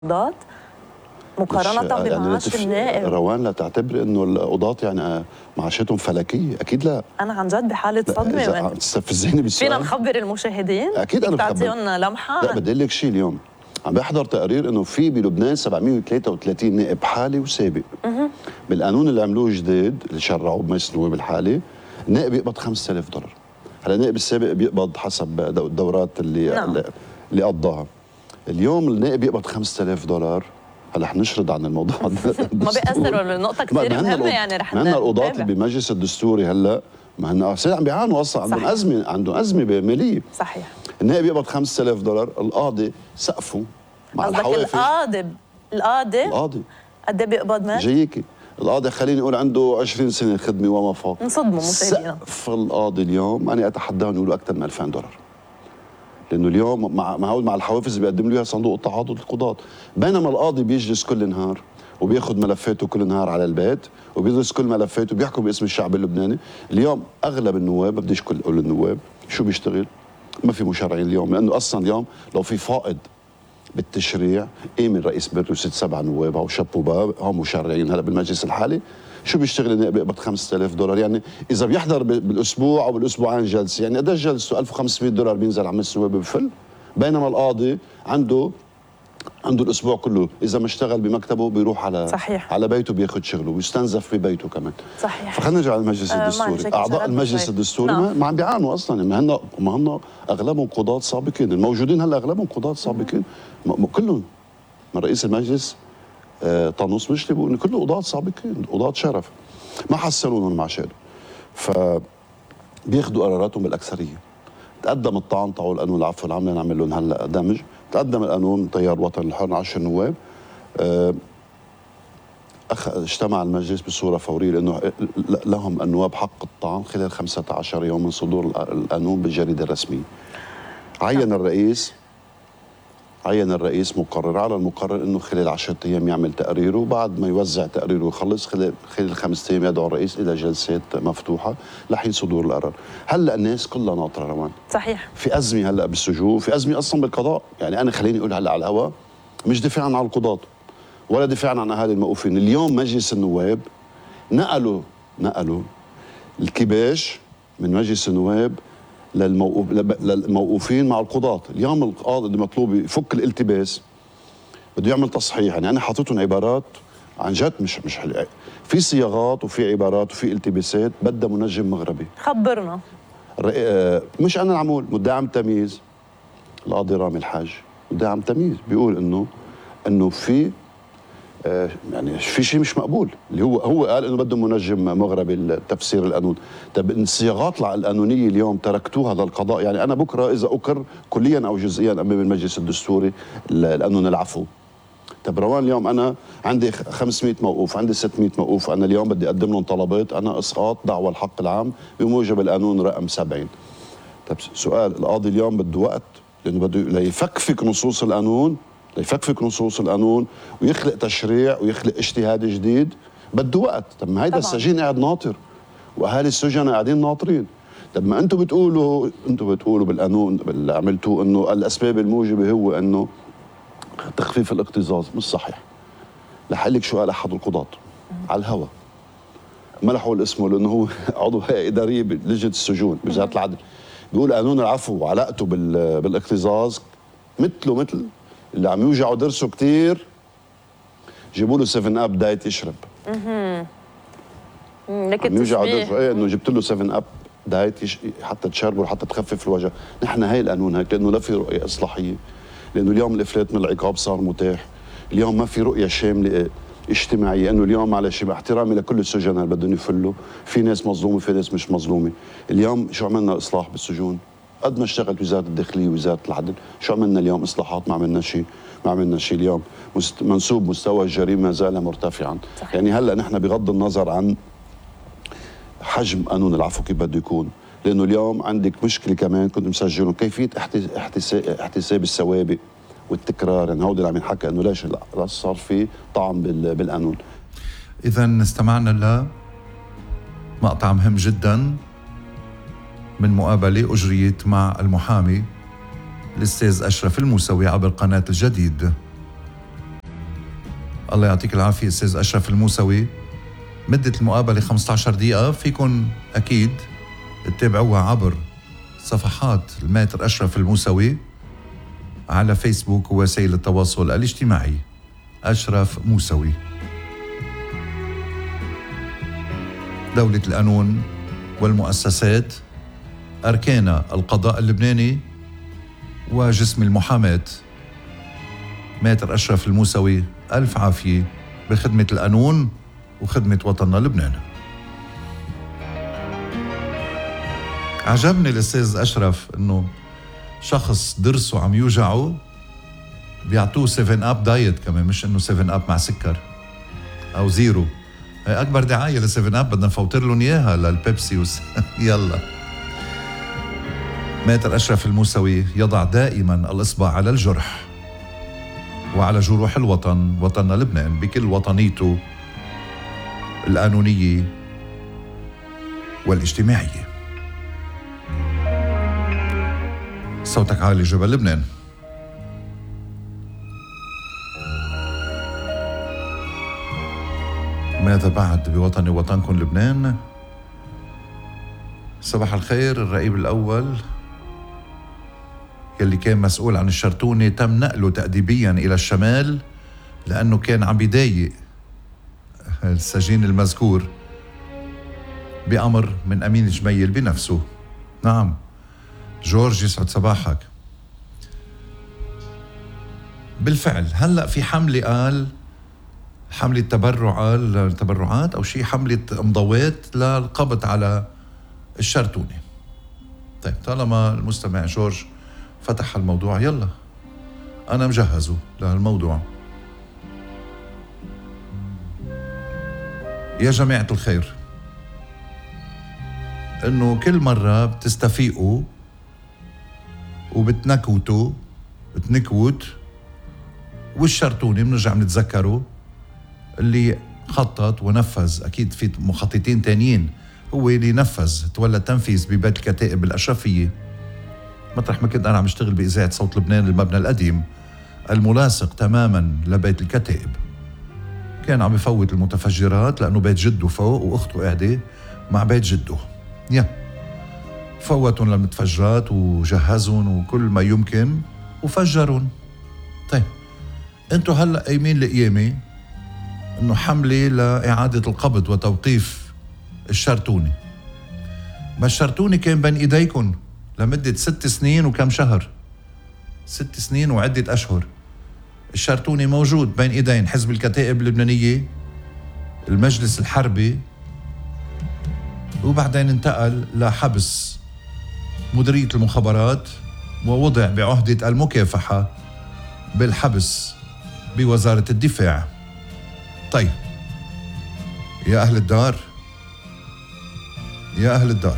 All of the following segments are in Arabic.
القضاة مقارنة بمعاش النائب. روان، لا تعتبري انه القضاة يعني معاشاتهم فلكية، اكيد لا. انا عن جد بحالة صدمة. تستفزيني بالسؤال. فينا نخبر المشاهدين؟ اكيد انا بخبر. تعطيهم لمحة. لا بدي لك شيء، اليوم عم بحضر تقرير انه في بلبنان 733 نائب حالي وسابق. بالقانون اللي عملوه جديد اللي شرعوه بمجلس النواب الحالي، النائب يقبض $5,000. هلا النائب السابق بيقبض حسب الدورات اللي قضاها. اليوم النائب يقبض $5,000. هلا حنشرد عن الموضوع ما بيأثر، النقطة كثير مهمة يعني رح نتابع. القضاة بمجلس الدستوري هلا ما هن عم بيعانوا اصلا، عندهم ازمة مالية. صحيح. النائب يقبض $5,000، القاضي سقفه مع الحوافز. القاضي قد ايه بيقبض مال؟ جايكي القاضي خليني اقول عنده 20 سنة خدمة وما فوق. نصدموا مشاهدينا. سقف القاضي اليوم انا اتحداهم يقولوا اكثر من $2,000، لانه اليوم مع الحوافز اللي بيقدم له اياها صندوق التعاضد القضاة. بينما القاضي بيجلس كل نهار وبياخذ ملفاته كل نهار على البيت وبيدرس كل ملفاته وبيحكم باسم الشعب اللبناني. اليوم اغلب النواب، ما بديش اقول النواب شو بيشتغل، ما في مشرعين اليوم، لانه اصلا اليوم لو في فائض بالتشريع من رئيس بر وست 7 نواب او شابوبا هم مشرعين هلا بالمجلس الحالي. شو بيشتغل النائب بيقبض $5,000؟ يعني اذا بيحضر بالاسبوع او بالاسبوعين جلسه، يعني قديش جلسته؟ $1,500 بينزل على مجلس النواب بفل. بينما القاضي عنده الاسبوع كله، اذا ما اشتغل بمكتبه بيروح على بيته بياخذ شغله ويستنزف ببيته كمان. صحيح. فخلينا نرجع على المجلس الدستوري. اعضاء المجلس الدستوري ما عم بيعانوا اصلا، ما هن اغلبهم قضاة سابقين، الموجودين هلا اغلبهم قضاة سابقين كلهم. من رئيس المجلس طانوس مشلي بيقول كله قضاة سابقين، قضاة شرف، ما حسنوا لهم معاشاتهم، فبياخذوا قراراتهم بالاكثريه. تقدم الطعن تبع القانون العفو العام لنعمل لهم هلا دمج. تقدم القانون تيار الوطن الحر 10 نواب، اجتمع المجلس بصوره فوريه لانه لهم النواب حق الطعن خلال 15 يوم من صدور القانون بالجريده الرسميه. عين الرئيس مقرر، على المقرر انه خلال 10 ايام يعمل تقريره، وبعد ما يوزع تقريره ويخلص خلال 5 ايام يدعو الرئيس الى جلسات مفتوحه لحين صدور القرار. هلا الناس كلها ناطره روان. صحيح. في ازمه هلا بالسجون، في ازمه اصلا بالقضاء، يعني انا خليني اقول هلا على الهواء مش دفاعا عن القضاة ولا دفاعا عن اهالي الموقوفين. اليوم مجلس النواب نقلوا الكباش من مجلس النواب للموقوفين مع القضاة. اليوم القاضي اللي مطلوب يفك الالتباس بده يعمل تصحيح، يعني انا حاططهم عبارات عن جد مش في صياغات وفي عبارات وفي التباسات بدها منجم مغربي. خبرنا. مش انا العمول، مدعم تمييز القاضي رامي الحاج مدعم تمييز بيقول انه في يعني في شيء مش مقبول، اللي هو قال انه بده منجم مغربي لتفسير القانون. طب الصياغات القانونيه اليوم تركتوها للقضاء، يعني انا بكره اذا اقر كليا او جزئيا امام المجلس الدستوري القانون العفو، طب روان اليوم انا عندي 500 موقوف، عندي 600 موقوف، انا اليوم بدي اقدم لهم طلبات، انا اسقاط دعوى الحق العام بموجب القانون رقم 70. طب سؤال، القاضي اليوم بده وقت لانه بده ليفكفك نصوص القانون ويخلق تشريع ويخلق اجتهاد جديد، بده وقت. طب ما هيدا السجين قاعد ناطر واهالي السجن قاعدين ناطرين. طب ما انتم بتقولوا بالقانون اللي عملتوه انه الاسباب الموجبه هو انه تخفيف الاكتظاظ، مش صحيح. رح لك شو قال احد القضاة على الهوا، ملحوا الاسم لانه هو عضو هيئه اداريه بلجنه السجون بوزاره العدل، بيقول قانون العفو وعلاقته بالاكتظاظ مثل اللي عم يوجعوا درسه كثير جيبوا له 7 اب دايت يشرب. لك عم يوجعوا درسه انه جبت له 7 اب دايت حتى تشربه حتى تخفف الوجع. نحن هي القانون هيك لانه لا في رؤيه اصلاحيه، لانه اليوم الافلات من العقاب صار متاح، اليوم ما في رؤيه شامله اجتماعيه، انه اليوم معلش مع احترامي لكل السجناء اللي بدهم يفلوا، في ناس مظلومه في ناس مش مظلومه. اليوم شو عملنا اصلاح بالسجون؟ قد ما اشتغلت وزاره الداخليه ووزاره العدل، شو عملنا اليوم اصلاحات؟ ما عملنا شيء. اليوم منسوب مستوى الجريمه ما زال مرتفعا. صحيح. يعني هلا نحن بغض النظر عن حجم قانون العفو كيف بده يكون، لانه اليوم عندك مشكله كمان كنت مسجله كيفيه احتساب السوابق والتكرار، يعني هودي اللي عم ينحكى انه ليش صار في طعن بالقانون. اذا استمعنا لمقطع مهم جدا من مقابله اجريت مع المحامي الاستاذ اشرف الموسوي عبر قناه الجديد. الله يعطيك العافية أستاذ أشرف الموسوي. مدة المقابلة 15 دقيقة، فيكن أكيد تتابعوها عبر صفحات الماتر أشرف الموسوي على فيسبوك ووسائل التواصل الاجتماعي. أشرف موسوي. دولة القانون والمؤسسات، أركان القضاء اللبناني وجسم المحاماة. ماتر أشرف الموسوي، ألف عافية بخدمة القانون وخدمة وطننا لبنان. عجبني الأستاذ أشرف إنه شخص درسه عم يوجعه بيعطوه 7 أب دايت كمان، مش إنه 7 أب مع سكر أو زيرو. هي أكبر دعاية ل 7 أب، بدنا نفوتر لهم إياها للبيبسي يلا. ماتر أشرف الموسوي يضع دائما الإصبع على الجرح وعلى جروح الوطن، وطننا لبنان بكل وطنيته القانونية والاجتماعية. صوتك عالي جبل لبنان. ماذا بعد بوطني وطنكم لبنان؟ صباح الخير. الرئيب الأول يلي كان مسؤول عن الشرتونة تم نقله تأديبيا إلى الشمال لأنه كان عم بيضايق السجين المذكور بأمر من أمين جميل بنفسه. نعم جورج، يسعد صباحك. بالفعل هلأ في حملة، قال حملة تبرعات أو شيء، حملة مضوات للقبض على الشرتونة. طيب طالما المستمع جورج فتح الموضوع، يلا أنا مجهزه لهالموضوع. يا جماعة الخير، إنه كل مرة بتستفيقوا وبتنكوتوا بتنكوت، والشرتونة بنرجع بنتذكره اللي خطط ونفذ. أكيد في مخططين تانيين، هو اللي نفذ، تولى التنفيذ ببيت الكتائب الأشرفية، مطرح ما كنت أنا عم اشتغل بإذاعة صوت لبنان، المبنى القديم الملاصق تماما لبيت الكتائب. كان عم يفوت المتفجرات لأنه بيت جده فوق وأخته قاعدة مع بيت جده. فوتوا للمتفجرات وجهزون وكل ما يمكن وفجرون. طيب انتوا هلأ قايمين لقيامة انه حملة لإعادة القبض وتوقيف الشرتونة. ما الشرتونة كان بين ايديكم لمدة 6 سنين وكم شهر، 6 سنين وعدة أشهر. الشرتونة موجود بين ايدين حزب الكتائب اللبنانية، المجلس الحربي، وبعدين انتقل لحبس مديرية المخابرات ووضع بعهدة المكافحة بالحبس بوزارة الدفاع. طيب يا أهل الدار، يا أهل الدار،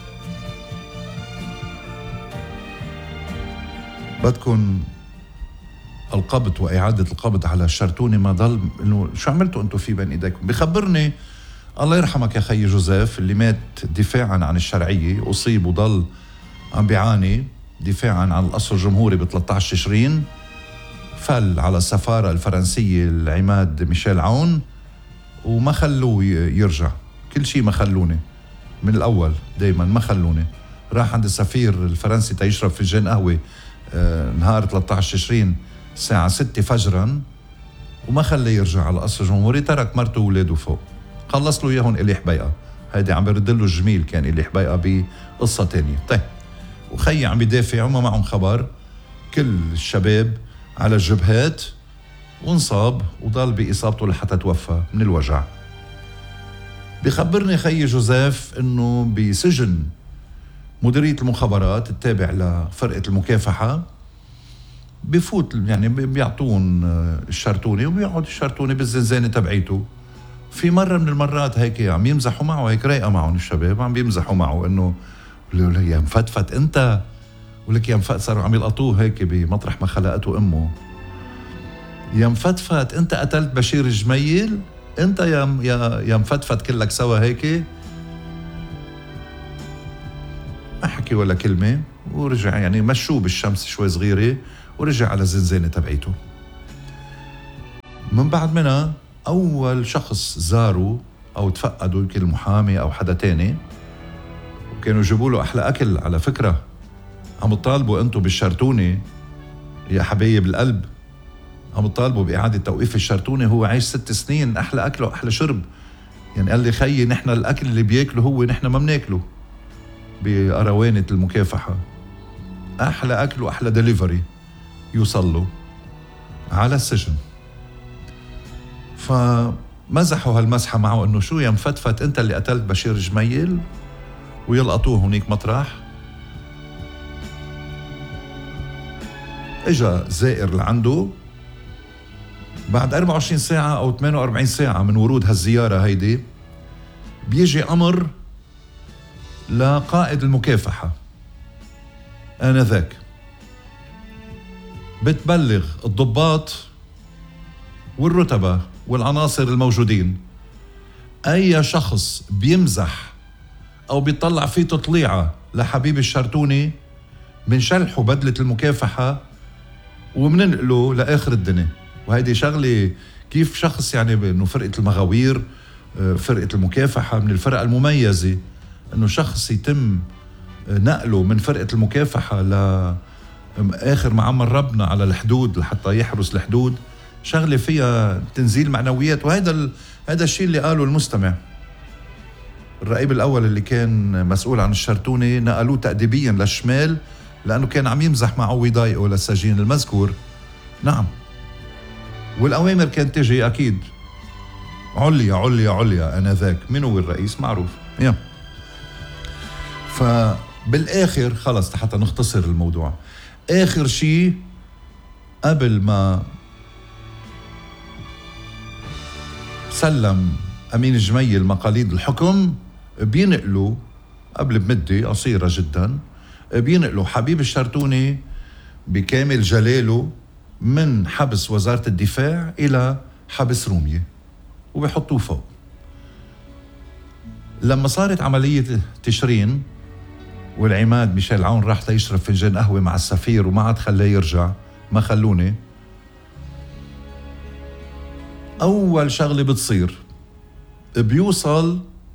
بدكن القبض وإعادة القبض على الشرتونة، ما ضل إنه شو عملتوا أنتوا في بين إيديكم؟ بخبرني الله يرحمك يا خي جوزيف اللي مات دفاعا عن الشرعية، أصيب وضل عم بيعاني دفاعا عن القصر الجمهوري ب 13 تشرين، فل على السفارة الفرنسية العماد ميشيل عون وما خلوه يرجع. كل شيء ما خلوني من الأول، دايما ما خلوني. راح عند السفير الفرنسي تيشرب فنجان قهوة نهار 13 تشرين الساعة 6 فجرا وما خليه يرجع على القصر الجمهوري، ترك مرته وولاده فوق، خلص له اياهم إلي حبيقة. هيدي عم برد له الجميل، كان إلي حبيقة بقصة تانية. طيب وخي عم بدافع وما معهم خبر، كل الشباب على الجبهات، وانصاب وضل بإصابته لحتى توفى من الوجع. بخبرني خي جوزيف انه بسجن مديرية المخابرات التابع لفرقة المكافحة بفوت، يعني بيعطون الشرتونة وبيقعد الشرتونة بالزنزانة تبعيته. في مرة من المرات هيك عم يمزحوا معه، هيك رايقة معهم الشباب، عم بيمزحوا معه انه يا مفتفت انت، ولك يا مفتفت، صاروا عم يلقطوه هيك بمطرح ما خلقته امه. يا مفتفت انت قتلت بشير الجميل، انت يا مفتفت كلك سوا هيك. ما حكي ولا كلمة ورجع، يعني مشوه بالشمس شوي صغيرة ورجع على الزنزانة تبعيته. من بعد منها أول شخص زاروا أو تفقدوا يمكن المحامي أو حدا تاني، وكانوا يجيبوا له أحلى أكل. على فكرة عم تطالبوا أنتوا بالشرتوني يا حبايب القلب، عم تطالبوا بإعادة توقيف الشرتوني، هو عايش 6 سنين، أحلى أكل وأحلى شرب. يعني قال لي خيي نحن الأكل اللي بياكله هو نحن ما بناكله بأروانة المكافحة. أحلى أكل وأحلى دليفري يوصل له على السجن. فمزحوا هالمسحة معه إنه شو يا مفتفت أنت اللي قتلت بشير جميل، ويلقطوه هنيك مطرح. إجا زائر لعنده بعد 24 ساعة أو 48 ساعة من ورود هالزيارة هيدي، بيجي أمر لقائد المكافحة آنذاك، بتبلغ الضباط والرتبة والعناصر الموجودين أي شخص بيمزح أو بيطلع فيه تطليعة لحبيب الشرتوني بنشلحه بدلة المكافحة وبننقله لآخر الدنيا. وهيدي شغلة كيف شخص يعني إنه فرقة المغاوير، فرقة المكافحة من الفرق المميزة، إنه شخص يتم نقله من فرقة المكافحة لآخر ما عمل ربنا على الحدود لحتى يحرس الحدود، شغلة فيها تنزيل معنويات. وهذا الشيء اللي قاله المستمع. الرقيب الأول اللي كان مسؤول عن الشرتوني نقلوه تأديبيا للشمال لأنه كان عم يمزح معه ويضايقه للسجين المذكور. نعم، والأوامر كانت تجي أكيد عليا عليا عليا آنذاك. من هو الرئيس؟ معروف. فبالآخر خلص حتى نختصر الموضوع، آخر شيء قبل ما سلم أمين جميل مقاليد الحكم بينقلوا قبل بمدة قصيرة جدا، بينقلوا حبيب الشرتوني بكامل جلاله من حبس وزارة الدفاع إلى حبس رومية وبيحطوه فوق. لما صارت عملية تشرين والعماد ميشيل عون راح يشرب فنجان قهوة مع السفير وما عاد خلاه يرجع، ما خلوني، أول شغلة بتصير بيوصل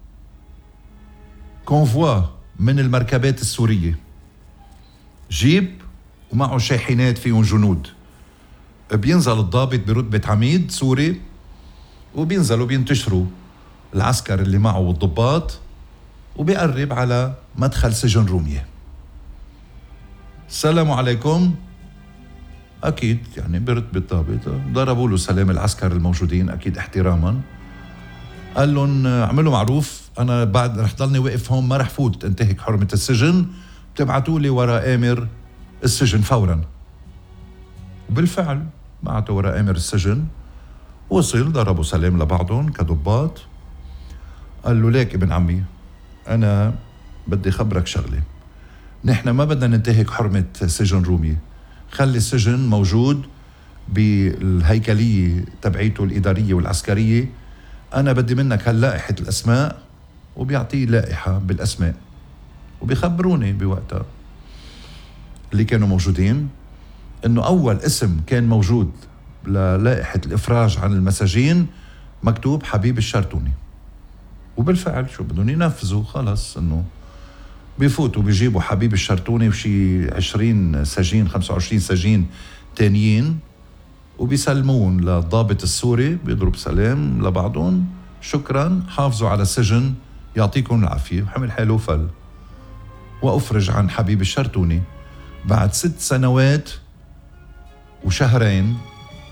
كونفوا من المركبات السورية، جيب ومعه شاحنات فيهم جنود، بينزل الضابط برتبة عميد سوري وبينزلوا بينتشروا العسكر اللي معه والضباط، وبيقرب على مدخل سجن رومية. السلام عليكم، أكيد يعني برتبة الضابط، ضربوا له سلام العسكر الموجودين أكيد احتراما. قال لهم اعملوا معروف، أنا بعد رح ضلني واقف هون، ما رح فوت انتهك حرمة السجن، بتبعتوا لي وراء آمر السجن فورا. وبالفعل بعتوا وراء آمر السجن، وصل ضربوا سلام لبعضهم كضباط. قال له ليك ابن عمي، أنا بدي خبرك شغلة، نحن ما بدنا ننتهك حرمة سجن رومي، خلي السجن موجود بالهيكلية تبعيته الإدارية والعسكرية، أنا بدي منك هاللائحة الأسماء. وبيعطيه لائحة بالأسماء، وبيخبروني بوقتها اللي كانوا موجودين إنه أول اسم كان موجود للائحة الإفراج عن المساجين مكتوب حبيب الشرتوني. وبالفعل شو بدهم ينفذوا، خلص إنه بيفوتوا بيجيبوا حبيب الشرتوني وشي 20 سجين 25 سجين تانيين، وبيسلمون للضابط السوري، بيضرب سلام لبعضهم، شكرا، حافظوا على السجن، يعطيكم العافية، وحمل حاله وفل. وأفرج عن حبيب الشرتوني بعد 6 سنوات وشهرين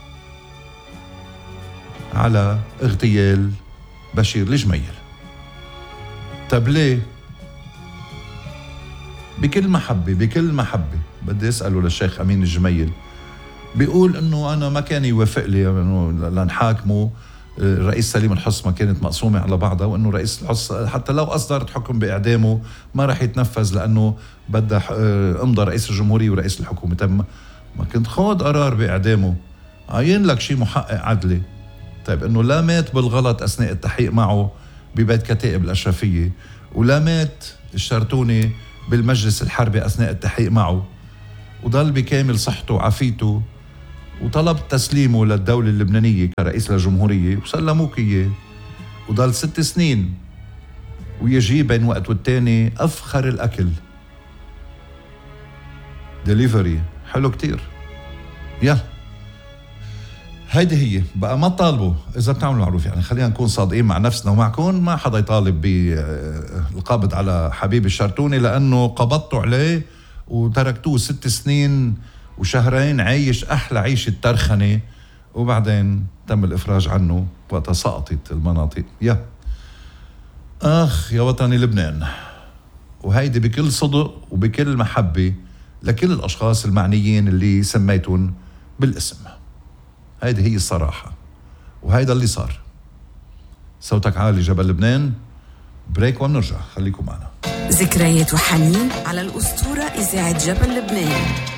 على اغتيال بشير الجميل. طب ليه؟ بكل محبة بدي أسأله للشيخ أمين الجميل، بيقول إنه أنا ما كان يوافق لي إنه لنحاكمه، رئيس سليم الحصمة كانت مقسومة على بعضها، وإنه رئيس الحصة حتى لو أصدرت حكم بإعدامه ما رح يتنفذ لأنه بدها امضى رئيس الجمهورية ورئيس الحكومة. طب ما كنت خود قرار بإعدامه، عين لك شي محقق عدلي. طيب إنه لا مات بالغلط أثناء التحقيق معه ببيت كتائب الأشرفية، ولا مات الشرتوني بالمجلس الحربي أثناء التحقيق معه، وضل بكامل صحته وعافيته وطلب تسليمه للدولة اللبنانية كرئيس للجمهورية وسلموك إياه، وضل 6 سنين ويجي بين وقت والتاني أفخر الأكل ديليفري حلو كتير. يلا هيدي هي بقى، ما تطالبوا إذا بتعملوا معروف. يعني خلينا نكون صادقين مع نفسنا ومعكم، ما حدا يطالب بالقبض على حبيب الشرتوني لأنه قبضتوا عليه وتركتوه 6 سنين وشهرين عايش أحلى عيشة ترخنة، وبعدين تم الإفراج عنه وقت سقطت المناطق. يا وطني لبنان. وهيدي بكل صدق وبكل محبة لكل الأشخاص المعنيين اللي سميتون بالاسم. هيدي هي الصراحة، وهيدا اللي صار. صوتك عالي جبل لبنان. بريك ونرجع، خليكم معنا. ذكريات وحنين على الأسطورة إذاعة جبل لبنان.